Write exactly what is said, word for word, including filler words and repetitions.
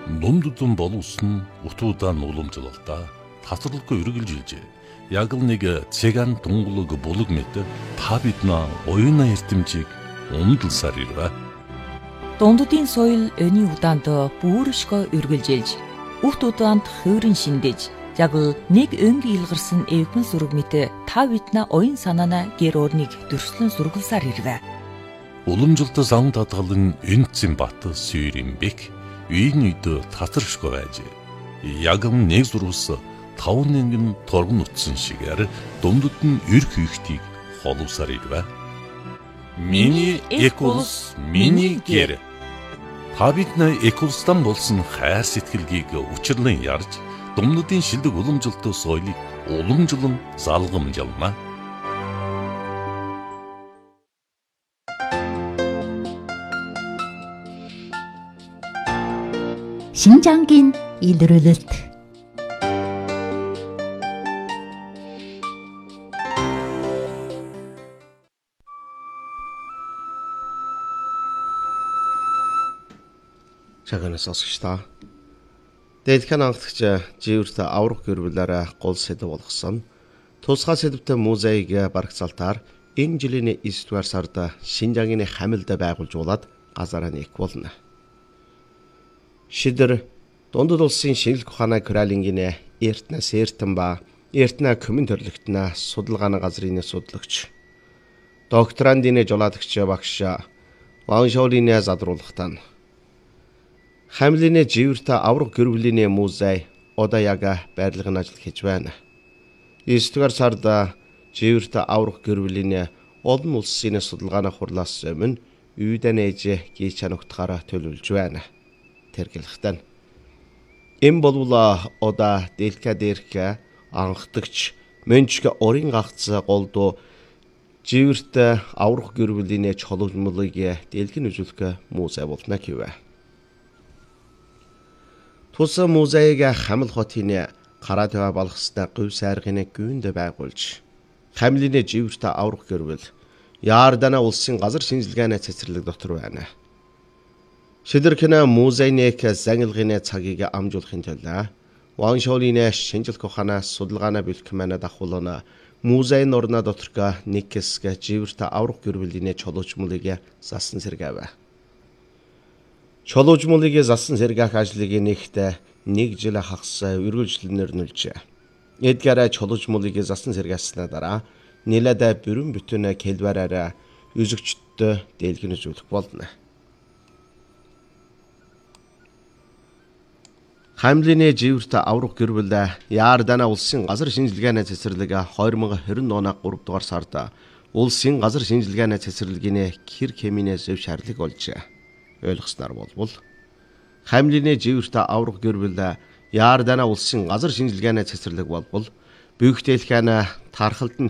Дундудун боловсон утуудан уламжлалта тасралгүй үргэлжилжээ. Яг л нэг цэган тунгалаг булаг мэт та биднээ оюуна эрдэмжийг умдалсаар ирвэ. Дундудын соёл өний удаанд бүршгөө үргэлжилж, урт удаанд хувирын шиндэж, яг л нэг өнг илгарсан эвхэн зураг мэт та биднээ оюун санаана гэр орныг дөрслөн сургалсаар ирвэ. Уламжлалт зам татгалан энцэн бат сүйрийн бэк үйн үйд татаршгүй байж. Яг нэг зурвас тав нэгэн торгон утсан шигээр дундад нь эрх үйхтийг холовсаар ирвэ. Миний эколс, миний гэр. Та биднээ эколстан болсон хайр сэтгэлгийг учирлан ярьж, дундадын шилдэг уламжлалт соёлыг уламжлан залгамжлана. 신장긴 일르르르트 Чаганаас сонсогчдоо Дэлхийн анхдагч живэрт аврах гэр бүлээрээ гол сэдв болгосон. Тусгай сэдвтэй музейг барагцаалтаар энэ жилийн эсвэр дугаар сард Шинжаагийн хамилд байгуулжуулаад газараа нээх болно. Шидэр дундад улсын шинжлэх ухааны Кралингийн Эртнэс Эртэн ба Эртнэ коммент төрлөختнө судалгааны газрын судлагч докторандын жолоодогч багш Ваншолины задруулахтан Хамлины живэрт аврах гэр бүлийн музей одоо яг байрлагын ажил хийж байна. эсвэр дугаар сард живэрт аврах гэр бүлийн олон улсын судалгааны хурлаас өмнө үйдэн ээж гийч анугтахаараа төлөвлөж байна. Тэргэлхтэн. Эм болвол одоо дэлхэ дээрх анхдагч мөнчг орин гагц голдуу живэрт аврах гэр бүлийн чоловмлыг дэлгэн үзүүлэх музей болно гэвэ. Тус музейг Хамл хотын Каратава балхстай гуй сайргын гүнд байгуулж, Хамлины живэрт аврах гэр бүл Яардана улсын газар шинжилгээний цэцэрлэг дотор байна. Шидэрхэнэ музейнэк зангилгын цагийг амжуулахын тулд Ваншолины шинжлэх ухааны судалгааны бэлтгэх маань дахуулна музейн орно доторх нэг хэсэг живэрт аврах гэр бүлийн чолоочмлыг засан сэргээв. Чолоочмлыг засан сэргээх ажлыг нэгт нэг жил хагас үргэлжлэнээр нөлжээ. Эдгээр чолоочмлыг засан сэргээснээр дараа нэлээд бүрэн бүтэн хэлбэрээр үзэгчдтэй дэлгэн үзүүлэх болно. Хамлины живэрт аврах гэр бүл Яардана улсын газар шинжилгээний цэцэрлэг две тысячи двадцать оны гурав дугаар сард улсын газар шинжилгээний цэцэрлэгийн хэр хэмнээ зөв шаарлыг олжээ. Ойлгосноор болбол Хамлины живэрт аврах гэр бүл Яардана улсын газар шинжилгээний цэцэрлэг болбол бүгдээлхэн тархалтан